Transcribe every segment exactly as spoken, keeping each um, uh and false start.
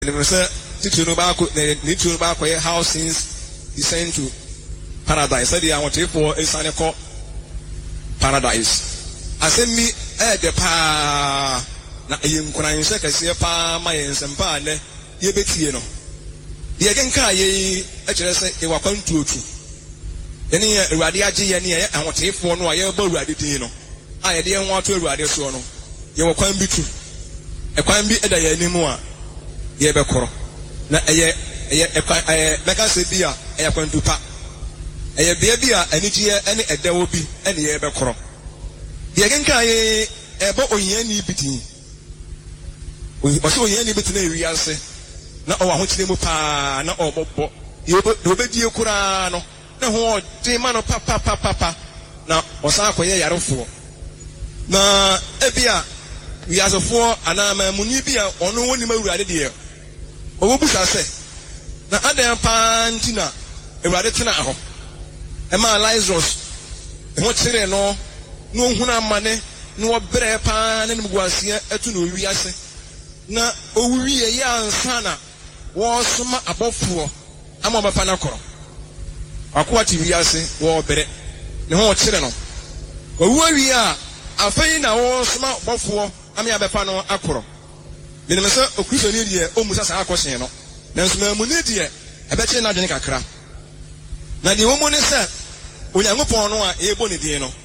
ne say titu no ba ko ne titu no ba ko how since he sent to paradise said they want for esane ko paradise asemi e de pa na yenkran se kase pa ma yensempa ne ye betie no ye genka ye e kire se e wakwantu otu ene ye awurade age ye ne ye ahotefo no a ye ba awurade din no a ye de enwa to awurade so no ye wakwan bi tu e kwan bi eda ye animu a ye bekoro na eye eye e meka se bi a e yakwantu pa eye bia bia anigie ene edawo bi ene ye bekoro ye genka ye e bo ohia ni bitin o so ohia ni bitin na wi ase na o ahokire mu pa na o bobbo ye obedie kura no na ho de ma no papa papa papa na osa akoye yarefo na ebia wi asefo ana ma muni bia ono woni ma wurade de o busa se na adan pa ntina ewurade tena aho e ma Lazarus e ho kire no no huna amane no obrɛ pa na nim guasie etu no wi ase na owuwi ye ya ansana wo soma abofo ama bapa na koro akwa ti wi ase wo bere ne ho kire no owuwi a afei na wo soma abofo ama bapa no akoro menim se okristo ni die o musa sa akɔhyen no nanso na mu ni die ebe kire na dwene kakra na die wo mu ne se onyankopɔn no a ebo ne die no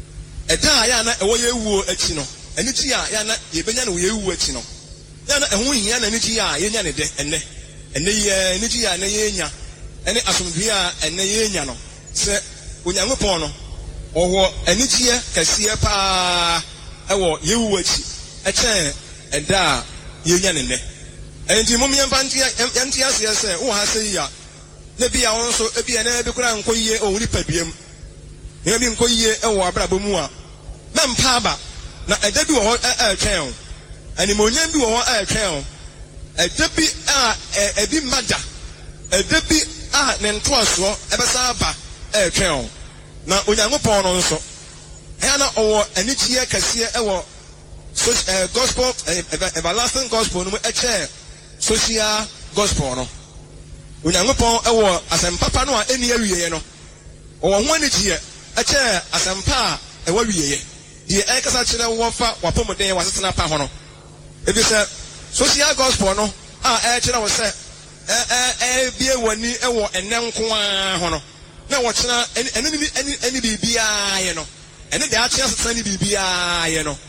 eda ya na ewo ye wuo achi no eni ti a ya na ye benya na wo ye wuo achi no ya na ehun hia na eni ti a ye nya ne de enne enne ye eni ti a na ye nya ene asomdwe a enne ye nya no se onyankopɔn no owo eni ti ye kase pa ewo ye wuo achi e chen eda ye nya ne ne enti mum ye mpanti enti ase se wo ha se ya na bia won so e bia na be kura nkoyie o wuri paduam na bi nkoyie e wo abrabo mu a na mpa ba na eda bi wo ho e twɛn ani monyan bi wo ho e twɛn eda bi a e bi mada eda bi a ne ntoaso e besa ba e twɛn na onyankopɔn no nso e na owo anichie kase e wo so gospel everlasting gospel no e che social gospel no onyankopɔn e wo asempapa no a eni awieye no wo ho anichie e che asempa e wa wieye die e kasa kire wo fa wapomoden wasetena pa ho no e bi se social gospel no a e kire wo se e e e bie wani e wo enenko a ho no na wo kira eni eni eni bibia ye no eni de a kira setena ni bibia ye no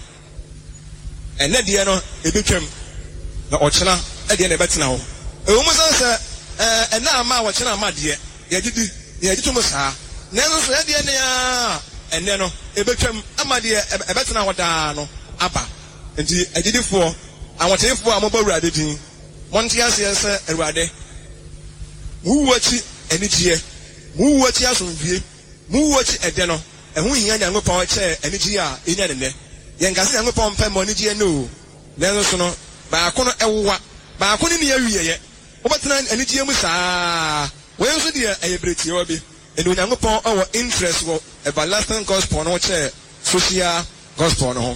ene de no e betwam na o kira e de na betena ho e wo mo se e ena ama wo kira ama de ye gidi ye gidi mo saa nenso so ye de ne ya ene no ebetwam amade ebetena hoda no aba enti agidifo awotefo a moba urade din monte ase se urade muwachi enigie muwachi asomvie muwachi ede no ehu hia nyankopɔn che enigie a enya ne ne yenkase nyankopɔn pɛ mo enigie no nenso no ba ko no ewowa ba ko ni ne awieye obetena enigie mu saa we nso de ayebreti obi enu nyankopɔn awo interest wo everlasting gospel no che social gospel no ho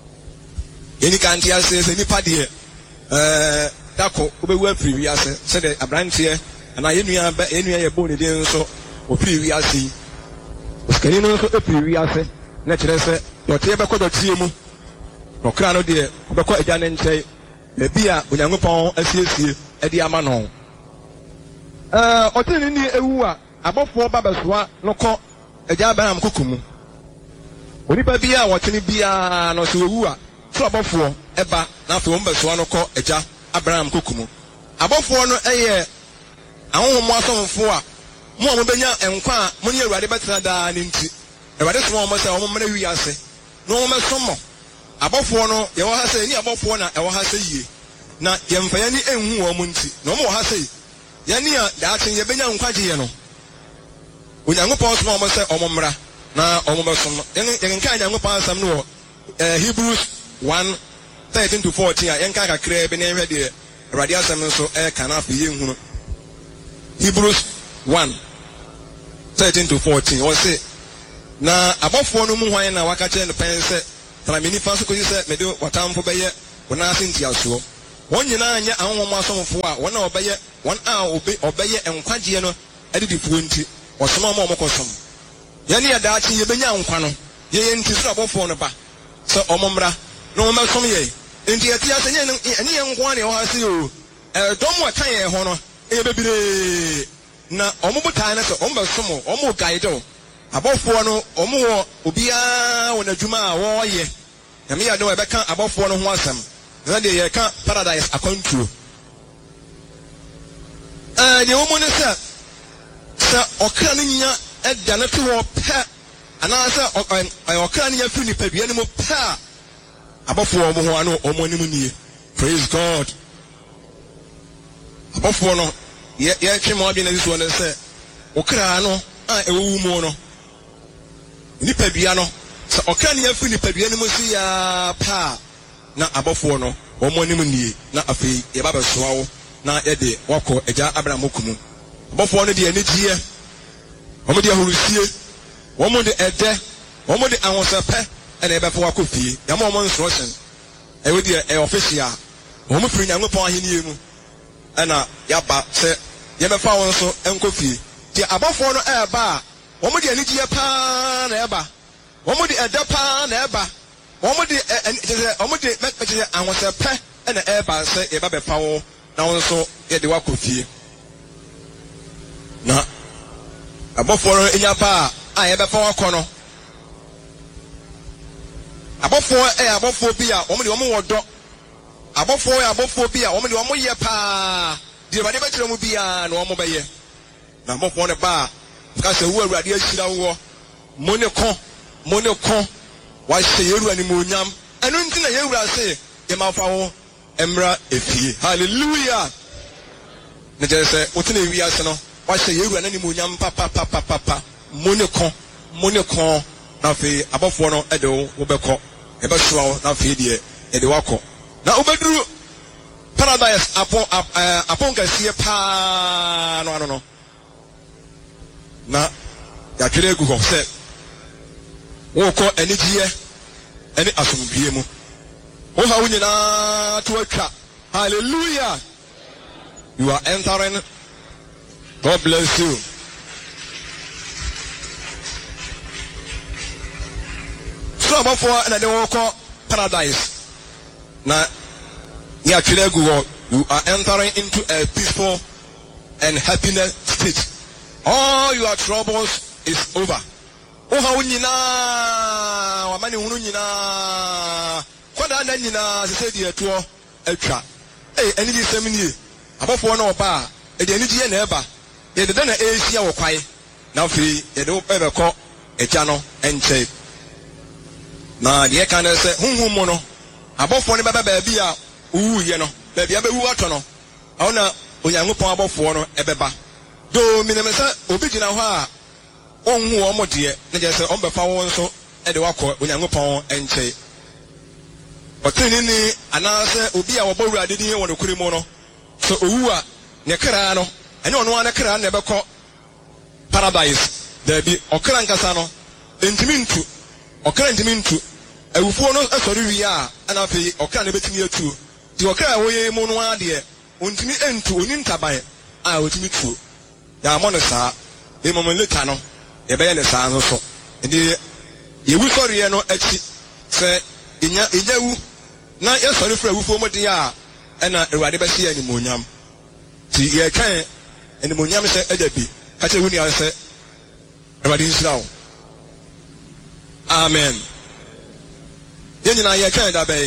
eni kanti ase se nipa de eh dako obewu afiri wi ase se de abrantie ana yenua ba yenua ye bo ne den so ofiri wi ase oskani no so afiri wi ase na kire se yote be kodo tie mu okra no de obekɔ agya ne nkyɛn e bia onyankopɔn asiesie e de ama no eh otini ni ewu a abofo babasoa no kɔ agya Abraham kokumu onipa bia wɔtene bia no so wu a so abofo eba na afo mbasoa no kɔ agya Abraham kokumu abofo no eye ahohomo asomfo a mo a mo benya enkwa a mo ne Awurade betena daa ne nti Awurade so mo sɛ mo mena wi ase no mo mesomo abofo no ye wɔ ha sɛ ni abofo na e wɔ ha sɛ yie na yemfa ya ni enhu wɔ mo nti no mo wɔ ha sɛ ya ni a daakye ye benya nkwaje ye no onyankopɔn so mo sɛ ɔmomra na ɔmobesom no yen kan nyankopɔn asam no wɔ Hebrews one thirteen to fourteen a yen kan kakra be ne hwɛ de Awurade asam nso e kan afi ye hu no Hebrews one thirteen to fourteen wɔ se na abɔfoɔ no mu hwan na waka kyerɛ no pɛn sɛ tramini fa so ko sɛ me de watamfo bɛyɛ wona ase ntiasoɔ wɔn nyinaa nyɛ ahonhom asomfo a wɔn a ɔbɛyɛ wɔn a obe ɔbɛyɛ nkwagyeɛ no adidifoɔ nti ɔsoma ma ɔmo kɔsom yɛne yɛ daakye yɛbɛnya nkwa no yɛyɛ nti so abɔfoɔ no ba sɛ ɔmo mmra na ɔmo bɛsom yɛ nti yɛte ase nyɛ ɛne yɛ nko a ne ɛwɔ ha se o ɛdɔm a ɛka yɛn ho no ɛyɛ bebree na ɔmo botae no sɛ ɔmo bɛsom ɔmo guide o abɔfoɔ no ɔmo wɔ obiara wɔ n'adwuma a wɔɔyɛ nyame yɛ de wɔ ɛbɛka abɔfoɔ no ho asɛm na deɛ yɛka paradise akwantuo ɛɛ deɛ wɔn mu ne sɛ sɛ ɔkra no nya ɛda no te hɔ pɛ anaasɛ ɔkra no nya firi nipadua no mu pɛ a abɔfoɔ ɔmo ho ano ɔmo anim nie praise God abɔfoɔ no yɛ yɛtwe ma ɔbɛn na sisi wɔn no sɛ ɔkra no a ɛwɔ wu mu no nipadua no sɛ ɔkra no nya firi nipadua no mu si yaa pɛ a na abɔfoɔ no wɔn anim nie na afei yɛba bɛsoa wo na yɛde wakɔ agya abraham kumu abɔfoɔ no deɛ anigyeɛ wɔn de ahorosie wɔn de ɛdɛ wɔn de ahosɛpɛ ɛna yɛbɛfa wakɔ fie yɛma wɔn instruction ɛwɔ deɛ ɛyɛ official wɔn firi nyankopɔn ahenni mu ɛna yɛaba sɛ yɛbɛfa wɔn nso ɛnkɔ fie deɛ abɔfoɔ no ɛɛba a wɔn de anigyeɛ paa na ɛɛba wɔn de ɛdɛ paa na ɛɛba wɔn de ɛ ɛ kyerɛ wɔn de mɛkyerɛ ahosɛpɛ ɛna ɛɛba sɛ yɛba bɛfa wɔn na wɔn nso yɛde wakɔ fie na abɔfoɔ no enya pa a yɛbɛfa wakɔ no abɔfoɔ ɛyɛ abɔfoɔ bi a wɔn de wɔn wɔ dɔ abɔfoɔ yɛ abɔfoɔ bi a wɔn de wɔn yɛ paa deɛ ɛwurade bɛkyerɛ mu biara na wɔn bɛyɛ na abɔfoɔ no ba a kasa wu awurade ahyira wɔ mo ne kɔ mo ne kɔ wahyɛ yɛwura ne mu onyam ɛno nti na yɛwura se yɛmafa wo mmra efie hallelujah ne kyerɛ sɛ wotena ewiase no wahyɛ yɛwura ne mu onyam papapapapa mo ne kɔ mo ne kɔ na afei abɔfoɔ no ɛde wo wobɛkɔ ɛbɛsoa wo na afei deɛ ɛde wakɔ na wobɛduru paradise apon apon kɛseɛ paa no ano no na yɛatwerɛ agu hɔ sɛ wokɔ anigyeɛ ɛne asomdwie mu woha wo nyinaa to atwa hallelujah you are entering God bless you so abɔfoɔ ɛna de wɔkɔ paradise na yɛatwerɛ agu hɔ you are entering into a peaceful and happiness state all your troubles is over woha wo nyinaa wama ne hunu nyinaa kwada na nyinaa sɛ deɛ ɛtoɔ atwa ei ɛne gye sɛm nie abɔfoɔ no ɔba a ɛde ani gyeɛ na ɛba yɛde dɛ na ɛɛhyia wɔ kwae na afei yɛde wo ɛbɛkɔ agya no ɛnkyɛe na deɛ ɛka no sɛ honhom mu no abɔfoɔ no bɛba baabi a wowuyɛ no baabi a bɛwu atɔ no ɛwo na onyankopɔn abɔfoɔ no ɛbɛba doo menim sɛ obi gyina hɔ a ɔnhu wɔn deɛ na gyɛ sɛ ɔmbɛfa wɔn nso ɛde wakɔ onyankopɔn ɛnkyɛe ɔtenini anaasɛ obi a wɔbɔ wurade din wɔ nokore mu no sɛ owu a ne kra no ɛne ɔno a ne kra no ɛbɛkɔ paradise daabi ɔkra nkasa no ntumi ntu ɔkra ntumi ntu awufoɔ no ɛsɔre wie a ɛna afei ɔkra no bɛtumi atuo nti ɔkra a wɔyɛ mu no ara deɛ ɔntumi ntu ɔni ntaban a ɔtumi tuo yɛamɔ no saa mmom leta no yɛbɛyɛ ne saa no so nti yɛwu sɔreɛ no akyi sɛ ɛnya ɛnya wu na yɛsɔre firi awufoɔ mu deɛ a ɛna awurade bɛhyɛ yɛ animonyam nti yɛkan animonyam sɛ ɛda bi ka kyerɛ wo nua sɛ awurade nhyira wo amen yɛn nyinaa yɛkan da bɛyi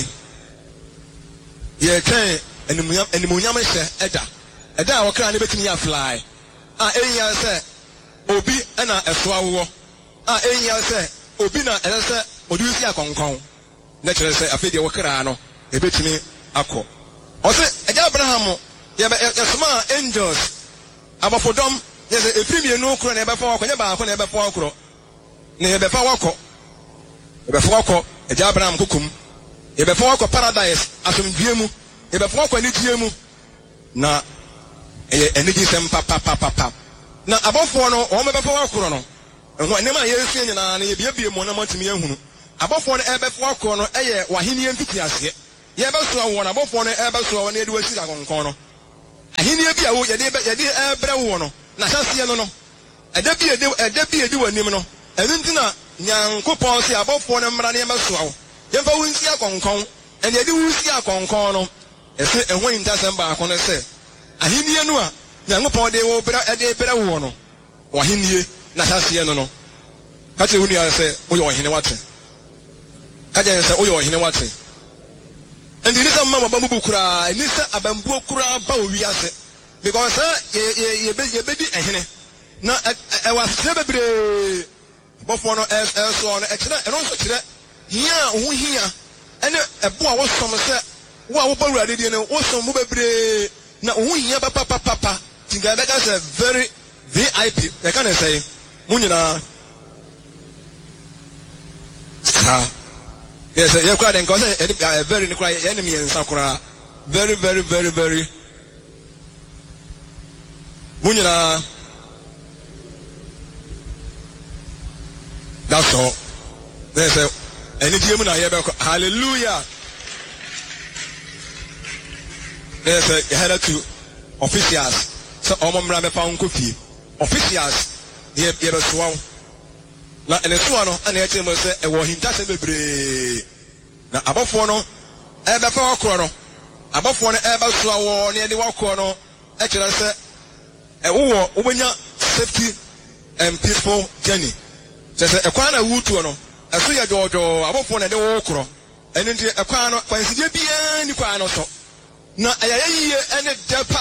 yɛkan animonyam animonyam hyɛ ɛda ɛda a wɔkra ne bɛtumi yɛ afly a ɛnyia sɛ obi ɛna ɛsoa wowɔ a ɛnyia sɛ obi na ɛsɛ sɛ ɔde wo si akɔnkɔn na kyerɛ sɛ afei deɛ wɔkraa no ɛbɛtumi akɔ ɔsɛ agya abraham yɛsoma angels abɔfodɔm yɛ sɛ ɛfiri mmienu korɔ na yɛbɛfa wakɔ nyɛ baako na yɛbɛfa wakorɔ na yɛbɛfa wakɔ yɛbɛfa wakɔ agya abraham kokom yɛbɛfa wakɔ paradise asomdwie mu yɛbɛfa wakɔ anigyeɛ mu na ɛyɛ anigye sɛm papapapapa na abɔfoɔ no wɔn bɛbɛfa wakorɔ no ɛho nneɛma a yɛresua nyinaa no yɛbiebie mu na matumi ahunu abɔfoɔ no ɛbɛfa wakorɔ no ɛyɛ wahenie mfiti aseɛ ye ba so wo na abofo no e ba so wo na edi wasi akonkon no ahini bi a wo ye de ye de e bre wo no na sase no no eda bi edi eda bi edi wanim no enu ntina nyankopon se abofo no mmra na ye ma so wo ye fa wo nsi akonkon ene edi wo nsi akonkon no ese ehwo intasem ba akono se ahini no a nyankopon de wo bra e de bre wo no wo ahini na sase no no ka te hunu ya se wo yo ohene wate ka je se wo yo ohene wate and this is mama bambu kura ni se abambu kura ba owi ase because ye ye ye be ye be di ehene na e wa se bebre bofo no e so no e kire e no so kire hia ho hia ene ebo a wo som se wo a wo ba wurade die no wo som mo bebre na ho hia papa papa tinga be ka se very V I P e ka na say mo nyina ha yes, you cry and cause very cry enemy and Sakura. Very, very, very, very Munina. That's all. There's a any demon I ever hallelujah. There's a header to officials. So Omam Rame found cookie. Officials here ever swung. Na ene so ano ana eche mo se e wo hinta se bebre na abofo no e be fa okro no abofo no e ba so awo ne de wakro no e kire se e wo obenya safety and peaceful journey se se e kwa na wutu no e so ye jojo abofo no de wo okro ene ndi e kwa no kwa nsije bia ni kwa no so na ayayiye ene depa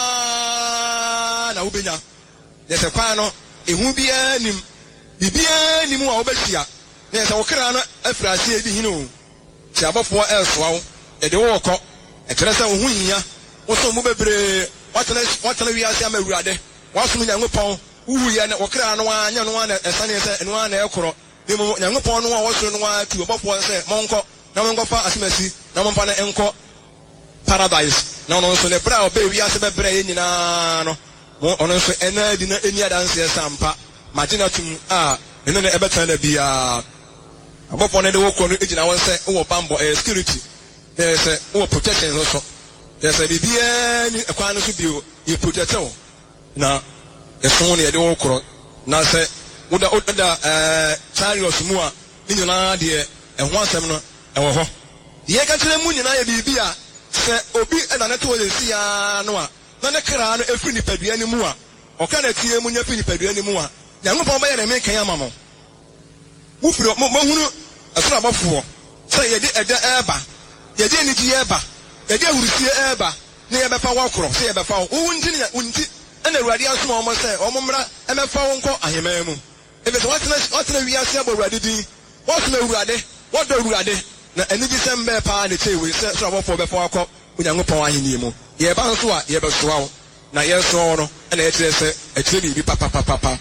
na obenya ye se kwa no ehu bia nim bibia ni mu a obehia na se wokra no afrase edi hino ti abofo elsoa e de wo kɔ e kire se wo hu hia wo so mu bebre watana watana wi ase ama wurade waso mu nyankopɔn uhu ye na wokra no anya no na esane se no na ekoro ni mu nyankopɔn no a woso no a tu abofo se monko na monko fa asemasi na monpa na enko paradise na no so ne bra obe wi ase bebre ye nyina no mo ono so ena di na eni adanse sampa Majina tum ah eno ne ebeta na bia abofo ne de wo kro no ejina won se wo bambo eh security there se wo protection so so there se bibia ni ekwa no so bio you protect wo na eso ne de wo kro na se wo da oda eh chariot mu a ni nyina de ehho asem no ewo ho ye ka kire mu nyina ye bibia se obi na ne to le sia no a na ne kra no efri ni padua ni mu a o ka na tie mu nya fi ni padua ni mu a Nyankopɔn ba ye na me kan amamo wo firi mo hunu asura bafo so ye de eda eba ye de niji eba ye de hurusie eba na ye befa wakoro so ye befa wo wunti ne wunti ana awurade aso mo mo se o mo mra e mefa wo nko ahema mu ebe so watena watena wi ase abo awurade din watena awurade wodo awurade na ani bi sem be pa ne chewe se asura bafo befa wakɔ Nyankopɔn aheni mu ye ba nso a ye besoa wo na ye so no na ye kire se e kire bi papa papa papa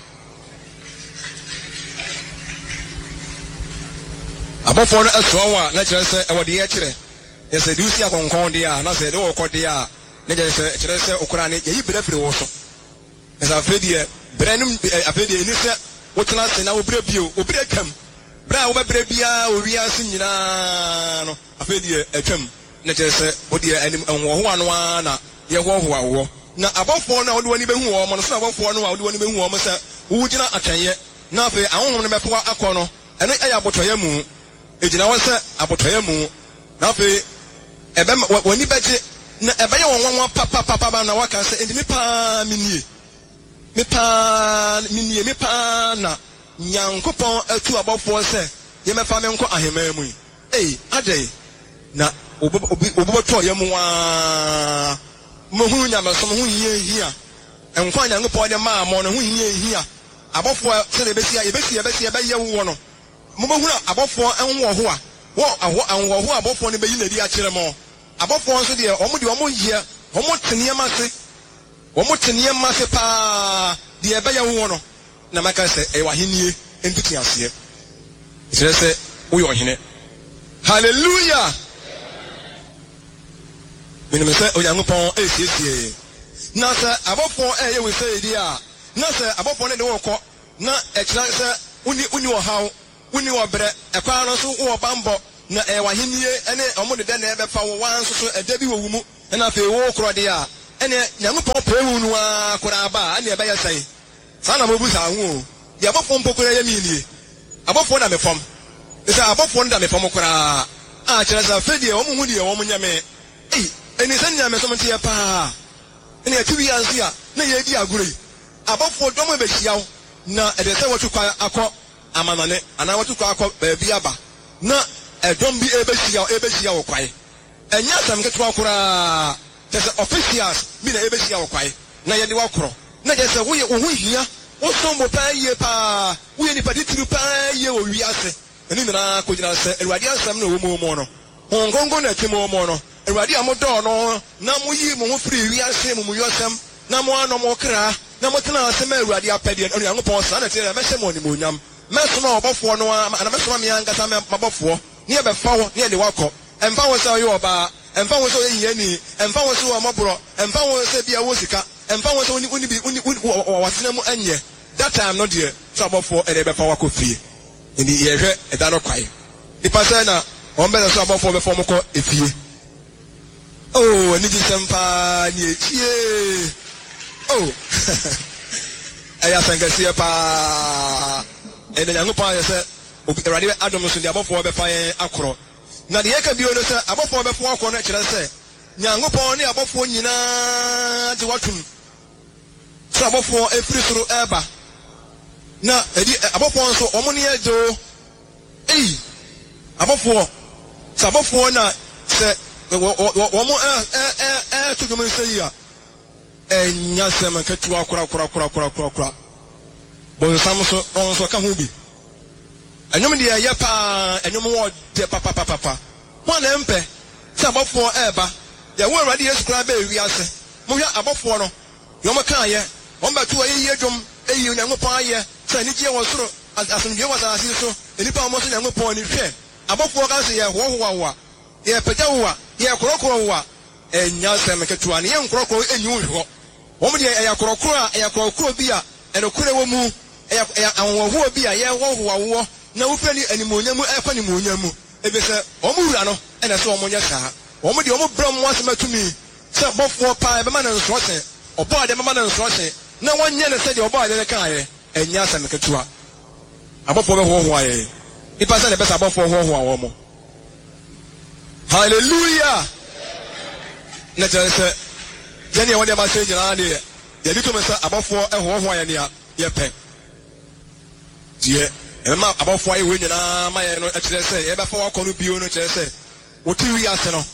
abofo no aso wa na kire se e wode ye kire ye se dusi akonkon de a na se de wo kode a ne je se kire se okura ne yi brefre wo so esa fedie brenum afedie ni se wotena se na wo bre bio obre kam bra wo bebre bia o wi ase nyina no afedie atwam ne kire se wode anim enwo ho ano na ye ho ho awo na abofo no wode wani behu wo mo no so abofo no wode wani behu wo mo se wo gina atwenye na afi ahonhom ne bepo akọ eno aya abotoye mu ejina won se abotoye mu na fe ebe wani beje na ebe ye won won papa papa na waka se enti mi pa minie mi pa minie mi pa na Nyankopon atu abofo se ye mefa me nko ahema mu eh adai na obo obo to ye mu wa mo hu nya me so mo hu hie hia enko Nyankopon de ma mo no hu hie hia abofo se de besia ye besia besia be ye wo no mo mo hu abofo enwo ho a wo aho anwo ho abofo ne be yi na di a kire mo abofo nso de omo de omo yie omo tene ma se omo tene ma se pa de be ye wo no na maka se e wa henie entiti ase se se wo yo hene hallelujah mini me se Onyankopon e siesie na se abofo e ye we se di a na se abofo ne de wo kɔ na e kira se uni uni wo hawo uni wo bre e kwa no so wo bambo na e wa henie ene omo de na ebe fa wo wan so so eda bi wo mu na fe wo kro de a ene Nyankopon pa ewu nu a kora ba ane ebe ya sai sa na mo bu sa hu ya bofo mpokora ya mi nie abofo na me fam isa abofo nda me fam kora a kire sa fe de omo hu de omo nyame eh eni san nyame so mte ya pa ene atubi ansi a na ye di agure abofo domo be hia na ede se wotu kwa akọ amanane ana wotu kwa akọ ba bi aba na edom bi ebe hia ebe hia wo kwae enya sam ketwa kora tese officials bi na ebe hia wo kwae na ye de wakoro na je se wo ye wo hia wo sombo pa ye pa wo ye ni paditiru pa ye wo wiase eni na ko jina se Awurade asam na wo mu mo no hongongo na timo mo no Awurade amodo no na mo yi mo ho firi wiase mo mu yosam na mo ano mo kra na mo tena asem Awurade apede no Nyankopon sa na tire mehye mo ni mo nyam mesoma obofo no ana mesoma me angasa me mabofo ne be fa wo ne de wakọ emfa wo se yo oba emfa wo se ye yeni emfa wo se wo mobro emfa wo se bia wo sika emfa wo se oni oni bi oni wasena mu anye that time no de so obofo e de be fa wakọ fie ni ye hwe e da no kwai ipa se na on be so obofo be fo mo ko efie oh ni ji sempa ni echie oh aya sangasie pa ene Nyankopon yese Awurade adom so de abofo be fa yen akoro na de yeka bio no se abofo be fo akoro no kire se Nyankopon ne abofo nyina de watum so abofo efiri soro eba na edi abofo nso omo ne ejo ei abofo so abofo na se omo eh eh eh to gum se ya enya se man ketu akora akora akora akora akora bo samso onso ka hu bi enyom de ya pa enyom wo de papa papa papa ho na mpe se abofo eba ya wo Awurade Yesu kra ba wi ase mo hwa abofo no yo mo kan ye won ba tu ayi edwom eyi Nyankopon aye se ni je wo soro asomdwe wo sa so enipa mo so Nyankopon ni hwe abofo ka se ye ho ho wa ye peta wa ye korokoro wa enya se me ketu an ye nkorokoro enyu hwo won de ya korokoro a ya korokoro bi a enokure wo mu ya anwo bi a ye wo ho wo na wo fani animonyamu e fani monyamu ebe se omura no ene se omonye saa omo de omo bram wasema tumi se bofo pa e be ma na nso se obo ade be ma na nso se na wonye ne se de obo ade ne kan ye enya asem ketua abofo be ho ho aye ipa se ne be sa abofo ho ho awo mo hallelujah na je se je ne wode ma se nyina ne ye di to me se abofo e ho ho aye ne ya ye pe die ema abofo aye we nyina ma ye no e kire se ye be fa wakọ no bio no kire se woti wi ase no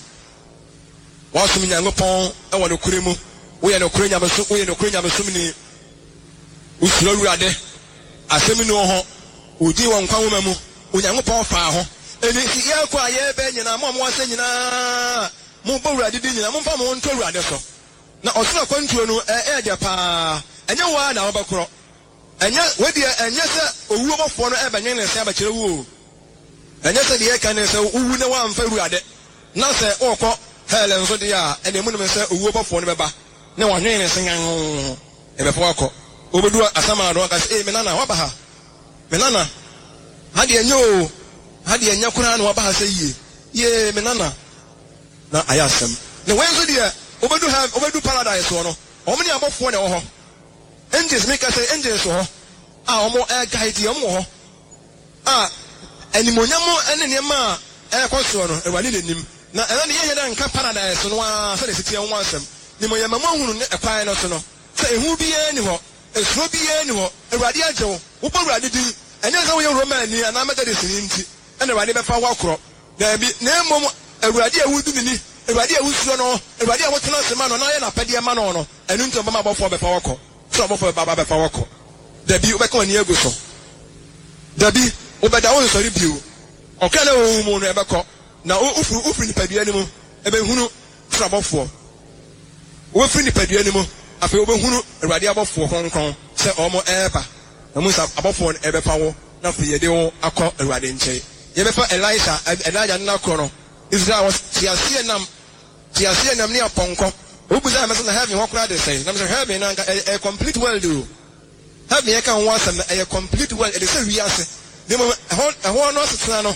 wasum Nyankopon e wo no kure mu wo ye no kure nyameso wo ye no kure nyameso ni usuro Awurade asemi no ho odi won kwa wo mamu Nyankopon fa ho eni si ye kwa ye be nyina mo mo ase nyina mo bo Awurade di nyina mo fa mo nto Awurade so na osoro kwantuo no e e de pa enye wa na wo bakoro enye wedi enye se owuo bofo no e banyen ne se abakire wo enye se de ye kan ne se uwu ne wa mfa Awurade na se okọ hele nso de a ene mu ne se owuo bofo no beba ne wa hwen ne se nyan e be fo akọ obedu asama do ka se e menana wa ba ha menana ha de enye o ha de enye kura na wa ba ha se yie ye menana na ayasem ne wen so de obedu ha obedu paradise wo no omo ne abofo ne wo ho angels make us say angels ho ah omo e guide omo ho ah animonyamo ene ne ma e kwaso no e wani nenim na ene ne ye dan ka paradise no a se de sitie ho asem ni mo yema mahunu ne ekwan no so no se ehu bi ye ni ho esuro bi ye ni ho Awurade ajewo wo bo Awurade di ene se wo ye romani ana methodist ni nti ene Awurade be fa wakoro na bi na emom Awurade awudu ni Awurade awusuo no Awurade awotena sema no na ye na pede ma no no enu nto ba ma bofo be fa wakọ so bofo baba be fa wakọ dabi obeka oni ego so dabi obeda won sori biu okana wo mu no ebekọ na ufuru ufuru ni padua ni mu ebe hunu so bofo wo firi ni padua ni mu afi obe hunu Awurade abofo kronkron se omo eba na mu sa abofo ebe fa wo na fi yede wo akọ Awurade nche ye be fa Elisha Elijah na krono Israel was tiasie nam tiasie nam ni aponko obuza me so na heaven hokura de say na me heaven na a complete world do heaven e kan wasam a complete world e dey say wi ase dem ho ho no setena no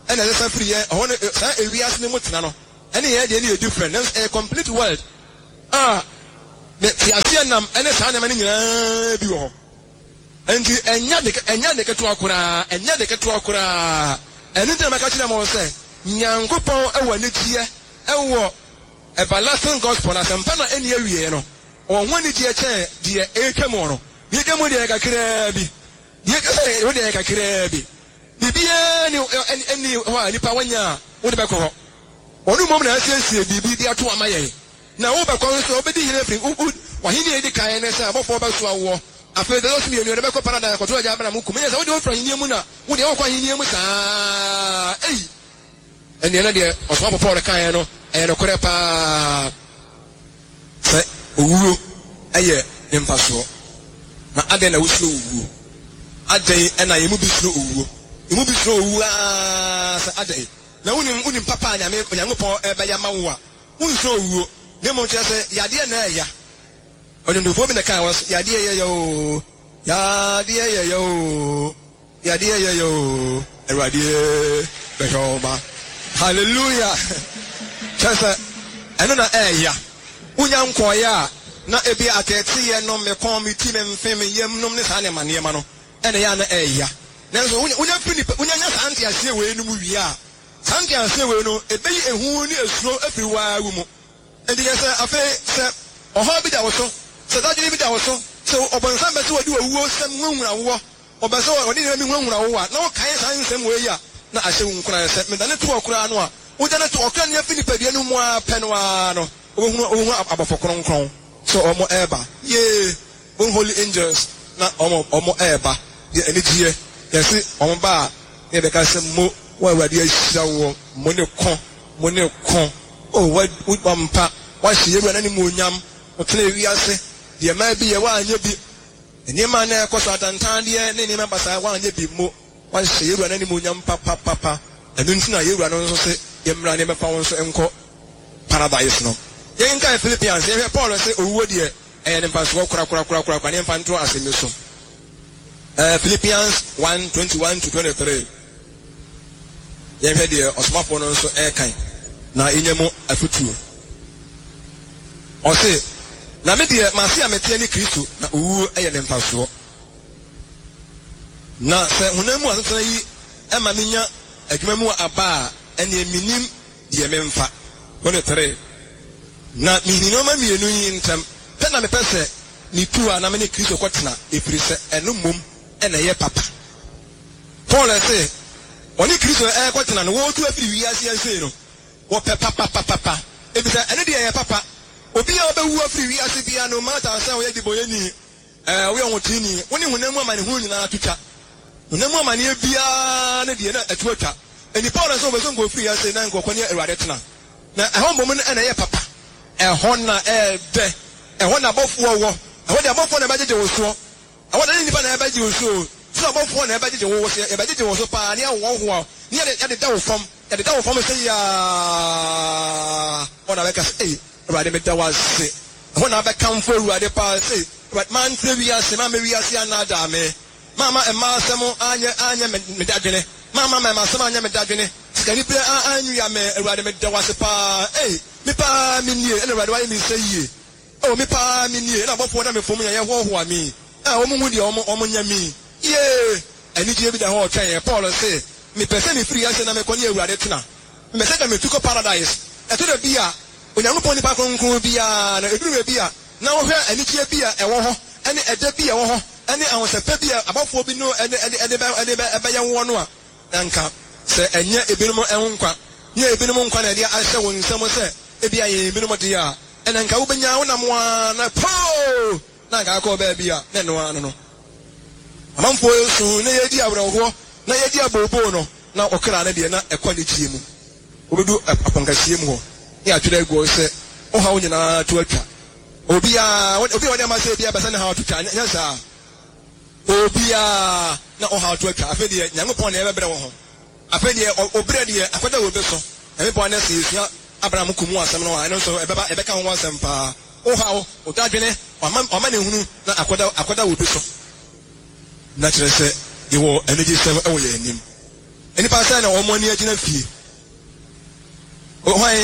and as a free year, on a reas Nimutano. Any idea any different, a complete world. Ah, the Fiasianam and a Sanaman Bio. And you and Yadik and Yadik to Akura, and Yadik to Akura, and then Makachina will say, Nyangopo, a one year, a war, a balasting gospel as Ampana any area, or one year chair, dear A. Camono. You come with the Akakrabi. You can say, with the Akakrabi. Bibia any any Pawanya, what about one moment I say, Bibi, they are two Amaye. Now, over Consul, obey everything. Why he need the kindness about four bucks to a war. After the last meal, you never compare that control Jabanamukum. Yes, I would do from Yamuna. Would you all find Yamusa? Eh? And the other day, or swap for the Kayano, and a Korepa. Say, Uru, a year, impasso. Now, I didn't know slow. A day, and I move slow. You move slow, a day. Now, when Papa, I make Yamupo, Bayamawa. Who is so Nemo just say, Yadia Naya. Or the woman in the car was Yadia yo, Yadia yo, Yadia yo, Eradia, Behoma. Hallelujah. Just a another area. Unyam Koya, not a be at a tea and no me call me team and family yem numness animal Yamano, and a yana area. Now, Unyam Philip, Unyam Auntie, I say, where no we are. Santi and say, well, no, a bay and who near slow everywhere. And the answer, I say, or hobby that was so. So that you that was so. So, upon some better do a war, some room and war, or better, or didn't have room or what. No kind of same way. Now, I say, when I said, me, then to a crown. We don't talk on your Philip, no more penuano, or about for crown crown. So, almost ever. Yea, one holy angels, not almost almost ever. The energy, yes, on bar, never can say more. Why were you so money con, money con? Oh, what would one pack? Why she ever any munyam? Or play we are say, there might be a one you be. And your man, of course, at Antandia, and any members I want you be more. Why she ever any munyam papa papa? And then you run also say, Yemra never found so and paradise no. Young guy Philippians, you have Paul say, oh, dear, and in pass walk, crack, crack, crack, crack, and infant to us in the so. Philippians one twenty-one to twenty-three. Yɛhwɛ deɛ ɔsomafo no nso ɛɛkan na ɛnyɛ mu afutuo ɔse na me deɛ maase a meteɛ ne Kristo na owuo ɛyɛ ne mfasoɔ na sɛ honam mu asetena yi ɛma menya adwuma mu aba a ɛneɛ menim deɛ memfa twenty-three na mehini nɔɔma mmienu yi ntɛm pɛ na mepɛ sɛ metu a na me ne Kristo kɔtena ɛfiri sɛ ɛno mmom ɛna ɛyɛ papa Paul ɛse Oni Kristo eh kwatena no wo tu afiri wiase anse no wo pe papa papa papa ebisa ene de eh papa obi a obewu afiri wiase bia no mata ansa wo ye diboyeni eh wo ye hotini woni honam amane hu nyina atutwa honam amane bia ne de na atuatwa eni Paul so beso ngo afiri wiase na nkokɔ ne Awurade tena na ɛhɔ mbom no ene ye papa ɛhɔ na eh de ɛhɔ na bɔfo wo ɛhɔ de bɔfo na bagye wo so ɛhɔ na nipa na bagye wo so so about one ever did you was a budget was a near one who near the devil from at the devil from say ah on a say right me was say when I come for you at the pass say right man we are say mama we are say another me mama and masamo anya anya me dadwene mama my masamo anya me dadwene can you play anya me right me there was a pa eh me pa me nie and right why me say ye oh me pa me nie na bofo na me fom ya ho ho ami ah omo hu de omo omo nya mi yeah, and you give the whole train. Paul say, me person is free. I say, I'm a conny Awurade tena. Me say that me took a paradise. I told the beer when I'm upon the back on beer, and a blue beer. Now here, and it's a beer, a woho, and a dead beer, and I was a pet beer about four bino and a young one. Anka say, and yet a minimum and unqua. Near a minimum quantity. I saw when someone said, a beer, a minimum dear, and then Kaubanya, one, a po. Naga call baby, then one, no. Amamfo so na yedi awreho na yedi abobo no na okra na de na ekwalitie mu obedu apankasie mu ho ya twere ego se o ha onyina to atwa obi a obi wode ma se bia basa na ha to twa nya sa obi a na o ha to atwa afa de nyankopon na ebebre wo ho afa de obre de akwada wo beso ebepo na se yesua Abraham kumu asem no ha no so ebeba ebeka ho asem pa o ha o odadwene o ma na hunu na akwada akwada wo beso na kyerɛ sɛ yɛwɔ energy seven ɛwɔ yɛn anim Any person or money at in fee. Oh, why?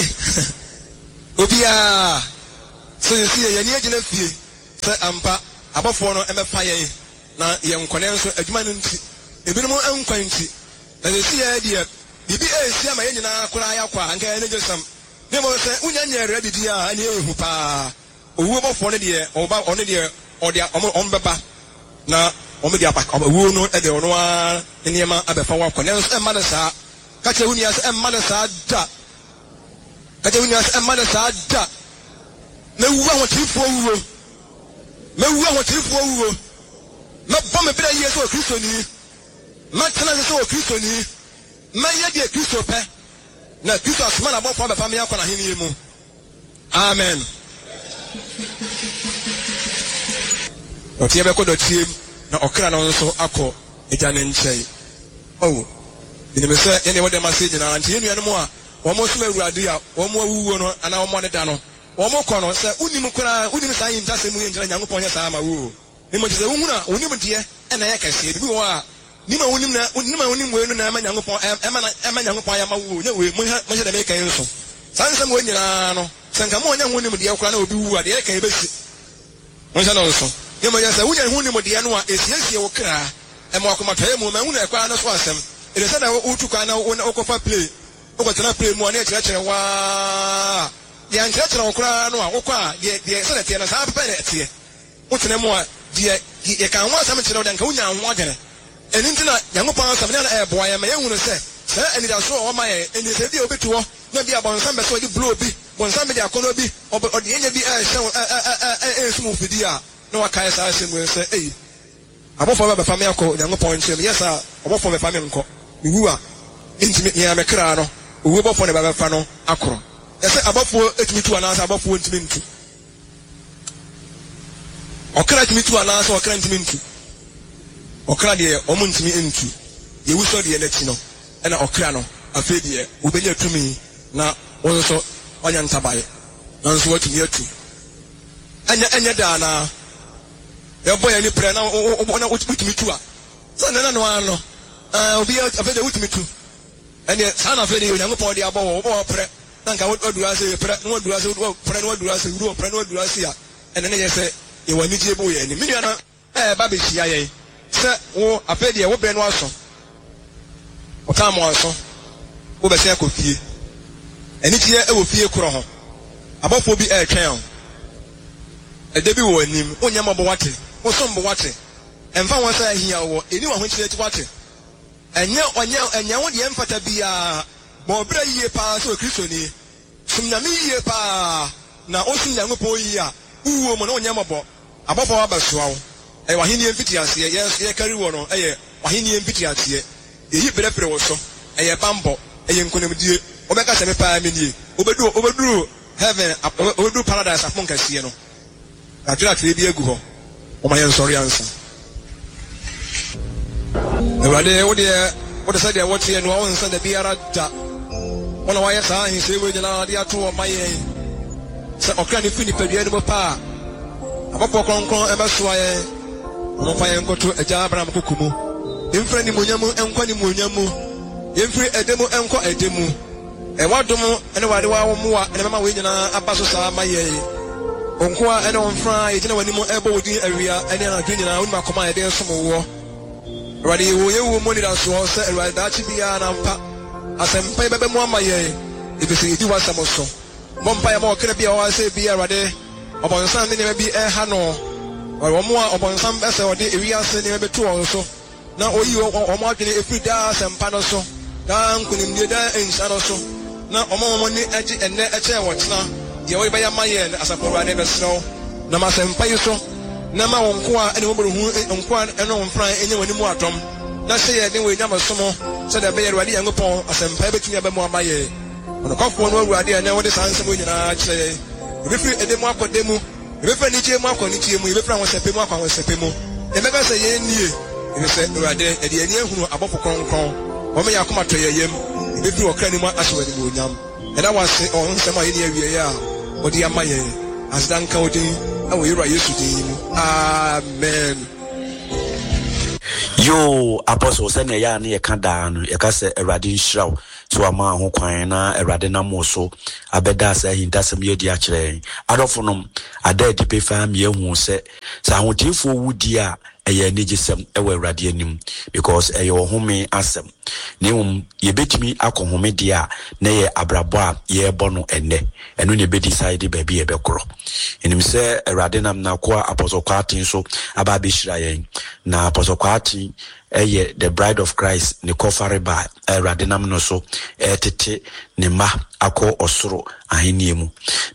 Obia. So you see, a near in fee. Sir Ampa, above one and a fire. Now, young Cornelius, a humanity, a minimum unquainty. And you see, idea. B B A, see my engine, Kurayakwa, and can just some. Never say, Unya ready, dear, and you, pa. Who about one year, or about on a year, or the on Baba. Now, on the attack of a wound at the Onoa, in the Yama, Abba Fawa, Cornelius, and Madasa, Catunias, and Madasa, da. Catunias, and Madasa, da. No one what you for. No one what you for. No bomb a better years or Christoni. Matana is so Christoni. My idea, Christopher. Now, Christos, man about the family of Hinimu. Amen. Okay, I team. Now, Okran also ako Itanen say. Oh, in the say any what they must say, and you more. One more smell radia, one more woo, and our money dano. One more corner, say, Unimukra, Unim sign, just a million young upon your Sama woo. Nimo is a woman, Unim dear, and I can see it. We are Nima Unim, Unima Unim, when I'm a young upon Emma young upon Yamawu, no, we must make a use. Sansam Winano, Sankamon, young woman, the Okran will be woo at the A K B C. Also. You may say, William Modiano is yes, you cry, and walk my tail, Mamuna, Quana Swasam. It is said I will to Kana on Okofa play. Over to not play more nature. Wah, the ancestral crown or Oka, yet the Senate and a half penny here. What's the more, dear, you can want something to know than Kuna and water. And internet, young upon some air boy, I may own to say, sir, and it also on my and it's a deal bit to maybe about somebody so you blow be, when somebody are going to be, or the end of the air, so a smooth video. No, I can't say, will say, hey, I'm off for a family, young point, yes, sir, I'm off for a family. You are intimate near Mecrano, who will for the Babafano, Acro. I said, about four, it me to announce about four to me to. Or correct me to announce or correct me to. Or Cladia, or Munt me into. You will saw the election, and Ocrano, a failure, who be to me now also on Yantabai. That's what you hear to. And yet, Dana. Your boy, any prayer now, or one out with me too. Son, no, no, I'll be out of it with me too. And yet, son of any young boy, the above or prayer. Thank I what do I say, what do I say, what do I say, what do I say, and then they say, you want me to boy, and the million, eh, Baby C I A. Sir, oh, I paid you, what Ben was so. What time was so? Over Circle Fee. And it's here, I will fear Crow. About will be a town. A debut in him, on Yamabawati. Or some Bawati, and found one side here, or anyone which let water. And now, and now, and now, the emphasis be a more brave year pass or Christian. Some Yami pa now, also young boy, who woman on Yamabo, above our Baswell. A Wahinian Pitias here, yes, a carry one, a Wahinian Pitias here. A hip better also, a bambo, a young Conamidi, Omega Semipa Mini, overdo, overdrew heaven, overdo paradise upon Cassiano. I do not be a go. Oh, my sorry answer. What is that? What you know, and send the beer at one of my signs, he said, we are the two of my so, okay, if you pay the pa. About Pocon, ever sway. No fire go to a jabram cuckoo. In friendly Munyamu and Quani Munyamu. In free a demo and quite a demo. And what do and what do I want and Mamma Winna, a passosa, my ye. On qua and on Friday, you know, any more able area, and then I drink out my command there some war. Ready, you money that was said, right? That should be an ampa. As I'm pay baby one my ye. If you see, do us some so. Bompire more can be all I say, be a rade. Upon Sunday, maybe a hano. Or one more upon some vessel, or the area sending maybe two also. Now, you are marking if we dance and panoso. Down couldn't be there in Sanoso. Now, more money edgy and net a chair what's now. You will buy my end as a poor never snow. Namas and Payoso. Nama on Qua and over who on Quan and on Fry anyone more tom. Not say I didn't wait number some more. Said I bear ready and go upon as I'm paying to more my year. On the cough one word, I know what is answer with an say. If you a demo for demo, if you need to mark on it, you will find was a pimo on was a pimo. The members say, you said, you are there at the end who are above for Kong Kong. Or may I come to your yam if you are cranny more as well as William. And I was saying, on some idea, or the Amaye, as Dan Cody, and we are used to him. Amen. Yo, Apostle Sene ya ni ekada no ekase Erade Nshiraw so ama ho kwan na Erade na mo so abeda sa hindasem ye di a kire adofonom ada di pe fam ye hu se sa hotifo wudi a eye nigisem ewe Erade anim because eye ohome asem nem ye betimi akohome dia na ye abrabo a ye bono enne eno ne be decide ba bi e be kro enim se Erade nam na kwa Apostle Kwatin so aba be hira yen na Apostle Kwatin eye the bride of Christ ne kofare ba Erade nam no so etete ne ma akọ osoro ahenie mu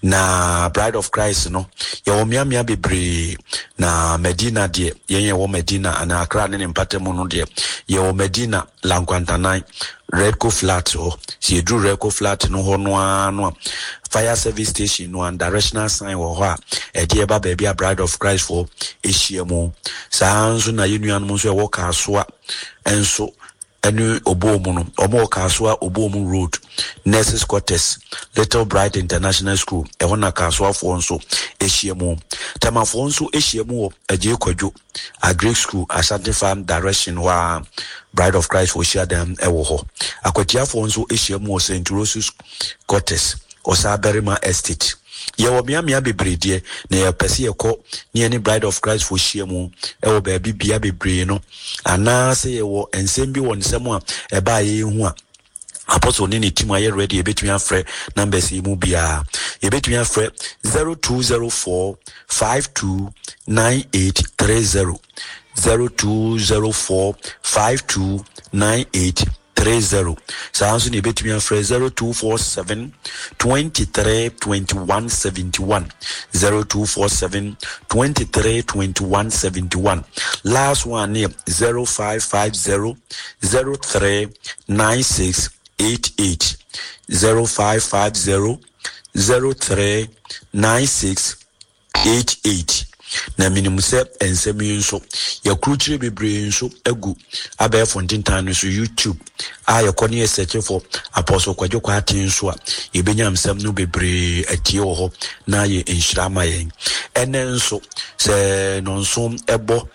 na bride of Christ no ye wo miamia bebre na Medina de ye ye wo Medina ana Accra ne mpatemu no de ye wo Medina Lankwantanai Redco Flat oh si edru Redco Flat no ho no ano fire service station no and directional sign wo ho a e de ba baby a bride of Christ for ehyiamu sanso na yenuanum so e wo ka so a enso enu obomu no omo ka so a obomu road Nurses Quarters Little Bright International School e hona ka so afo nso ehyiamu tamafo nso ehyiamu eje kwadwo a Greek School Asante Farm direction wa Bride of Christ for share them e wo ho akwatiafo nso ehyiamu Saint Roses Quarters Osaberima Estate ye wo miamia bebrede na ye pese ye ko ne any Bride of Christ for share mu e wo ba bibia bebre no ana se ye wo ensem bi won nsem a e ba ye hu a Apostle ni team aye ready e betumi afre numbers e mu bia e betumi afre zero two zero four five two nine eight three zero zero two zero four five two nine eight three zero. Sounds ni betumi afre zero two four seven twenty-three twenty-one seventy-one zero two four seven twenty-three twenty-one seventy-one. Last one here zero five five zero zero three nine six eight eight zero five five zero zero three nine six eight eight. Na minimum se ensemi nso ya kruchire bebre nso egu abe Fontin Tan so YouTube a ya koni e search for Apostle Kwadwo Kwatin nso a ye benya msem no bebre atie wo ho na ye enhyira mayen ene nso se no nso ebo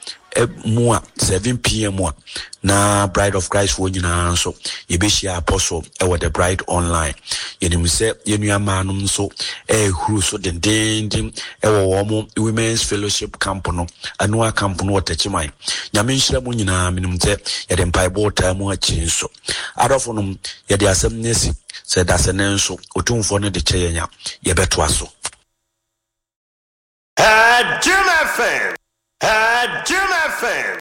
mu a seven p m a na Bride of Christ wo nyina nso ye be share Apostle e wo the Bride online yenim se yenua manum nso e huru so dendendem e wo wo mo Women's Fellowship Camp no anua camp no watachiman nyame nhyira mu nyina minum te ye de mpaibo ta mu achi nso adofo no ye de asem nesi se dasene nso otumfo no de kyeyenya ye beto aso Jim F M. Jim F M.